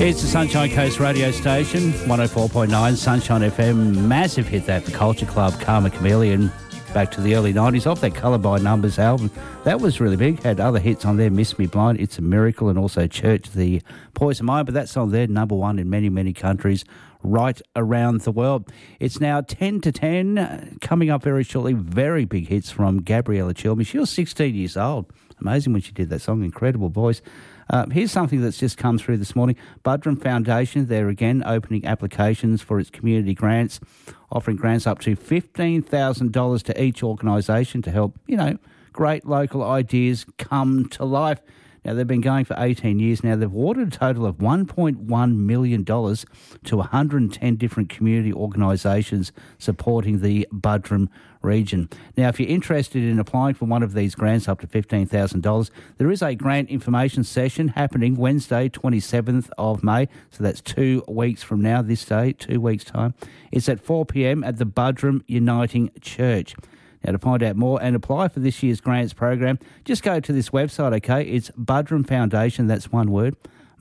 It's the Sunshine Coast radio station, 104.9 Sunshine FM. Massive hit that, the Culture Club, Karma Chameleon, back to the early 90s, off that Colour by Numbers album. That was really big. Had other hits on there, Miss Me Blind, It's a Miracle, and also Church, the Poison Mind. But that song there, number one in many, many countries right around the world. It's now 10 to 10. Coming up very shortly, very big hits from Gabriella Chilmi. She was 16 years old. Amazing when she did that song, incredible voice. Here's something that's just come through this morning. Budrum Foundation, they're again opening applications for its community grants, offering grants up to $15,000 to each organisation to help, great local ideas come to life. Now, they've been going for 18 years now. They've awarded a total of $1.1 million to 110 different community organisations supporting the Budrum region. Now, if you're interested in applying for one of these grants up to $15,000, there is a grant information session happening Wednesday, 27th of May. So that's 2 weeks from now, this day, 2 weeks' time. It's at 4 p.m. at the Budrum Uniting Church. Now, to find out more and apply for this year's grants program, just go to this website, okay? It's Budrum Foundation, that's one word,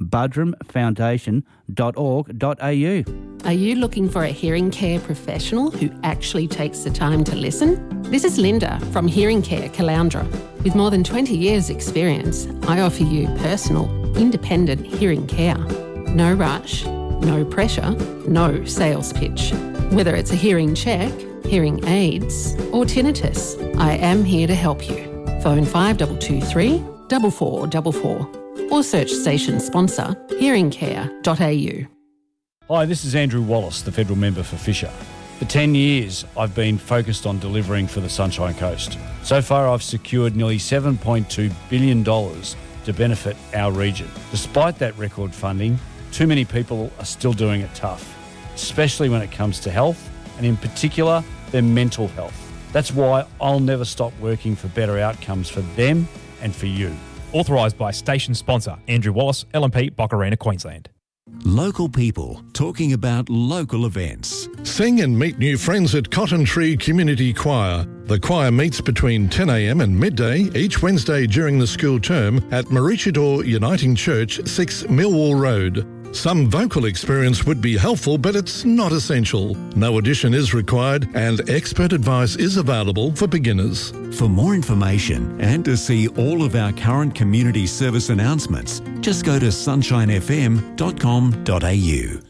budrumfoundation.org.au. Are you looking for a hearing care professional who actually takes the time to listen? This is Linda from Hearing Care Caloundra. With more than 20 years' experience, I offer you personal, independent hearing care. No rush, no pressure, no sales pitch. Whether it's a hearing check, hearing aids or tinnitus, I am here to help you. Phone 5223 4444 or search station sponsor hearingcare.au. Hi, this is Andrew Wallace, the federal member for Fisher. For 10 years, I've been focused on delivering for the Sunshine Coast. So far, I've secured nearly $7.2 billion to benefit our region. Despite that record funding, too many people are still doing it tough, especially when it comes to health, and in particular, their mental health. That's why I'll never stop working for better outcomes for them and for you. Authorised by station sponsor Andrew Wallace, LNP, Boccarina, Queensland. Local people talking about local events. Sing and meet new friends at Cotton Tree Community Choir. The choir meets between 10 a.m. and midday each Wednesday during the school term at Maroochydore Uniting Church, 6 Millwall Road. Some vocal experience would be helpful, but it's not essential. No audition is required and expert advice is available for beginners. For more information and to see all of our current community service announcements, just go to sunshinefm.com.au.